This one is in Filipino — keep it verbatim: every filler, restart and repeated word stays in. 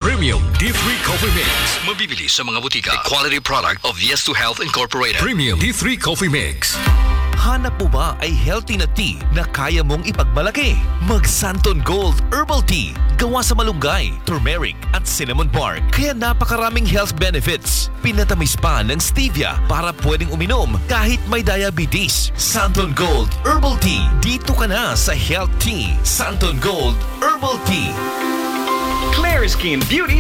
Premium D three Coffee Mix. Mabibili sa mga butika. A quality product of Yes to Health Incorporated. Premium D three Coffee Mix. Hanap mo ba ay healthy na tea na kaya mong ipagmalaki? Mag Santon Gold Herbal Tea. Gawa sa malunggay, turmeric at cinnamon bark. Kaya napakaraming health benefits. Pinatamis pa ng stevia para pwedeng uminom kahit may diabetes. Santon Gold Herbal Tea. Dito ka na sa Health Tea. Santon Gold Herbal Tea. Claire Skin Beauty